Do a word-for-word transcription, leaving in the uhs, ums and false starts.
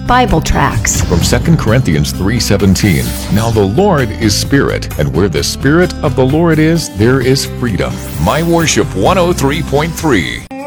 Bible tracts. From Second Corinthians three seventeen, now the Lord is Spirit, and where the Spirit of the Lord is, there is freedom. My Worship one oh three point three.